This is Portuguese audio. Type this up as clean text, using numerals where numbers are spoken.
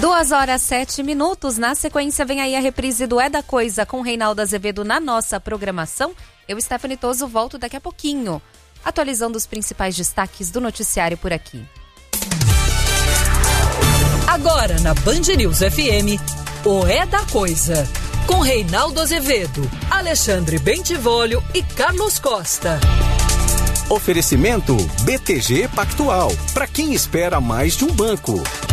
2h07. Na sequência vem aí a reprise do É da Coisa com Reinaldo Azevedo na nossa programação. Eu, Stephanie Toso, volto daqui a pouquinho, atualizando os principais destaques do noticiário por aqui. Agora na Band News FM, o É da Coisa, com Reinaldo Azevedo, Alexandre Bentivolio e Carlos Costa. Oferecimento BTG Pactual, para quem espera mais de um banco.